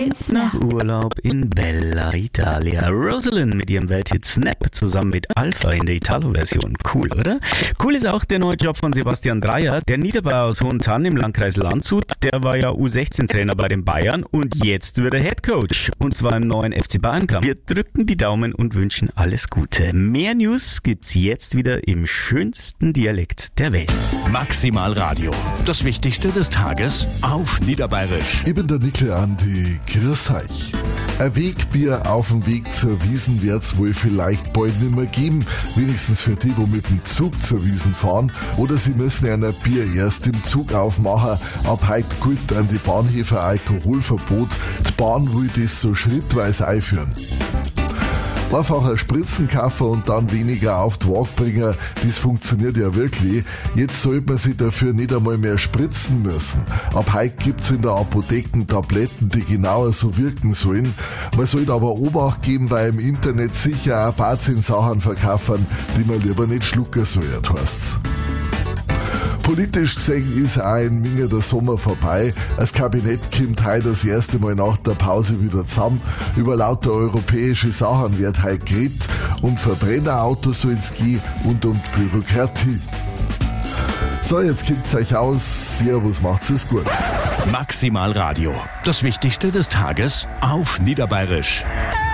Nach Urlaub in Bella Italia. Rosalind mit ihrem Welthit Snap zusammen mit Alpha in der Italo-Version. Cool, oder? Cool ist auch der neue Job von Sebastian Dreier, der Niederbayer aus Hohentann im Landkreis Landshut. Der war ja U16-Trainer bei den Bayern und jetzt wird er Headcoach. Und zwar im neuen FC Bayern Club. Wir drücken die Daumen und wünschen alles Gute. Mehr News gibt's jetzt wieder im schönsten Dialekt der Welt. Maximal Radio. Das Wichtigste des Tages auf Niederbayerisch. Ich bin der Nickel Andi. Grüß euch. Ein Wegbier auf dem Weg zur Wiesn wird's wohl vielleicht bald nicht mehr geben. Wenigstens für die, wo mit dem Zug zur Wiesn fahren. Oder sie müssen ja ein Bier erst im Zug aufmachen. Ab heute gilt an die Bahnhöfe Alkoholverbot. Die Bahn will das so schrittweise einführen. Einfach ein Spritzenkaffer und dann weniger auf die Waage bringen, das funktioniert ja wirklich. Jetzt sollte man sich dafür nicht einmal mehr spritzen müssen. Ab heute gibt's in der Apotheken Tabletten, die genauer so wirken sollen. Man sollte aber Obacht geben, weil im Internet sicher auch Sachen verkaufen, die man lieber nicht schlucken soll, heißt's. Politisch gesehen ist auch in Minge der Sommer vorbei. Das Kabinett kommt heute das erste Mal nach der Pause wieder zusammen. Über lauter europäische Sachen wird heute geredet. Um Verbrennerautos soll es gehen und um Bürokratie. So, jetzt kommt's euch aus. Servus, macht's es gut. Maximal Radio. Das Wichtigste des Tages auf Niederbayerisch.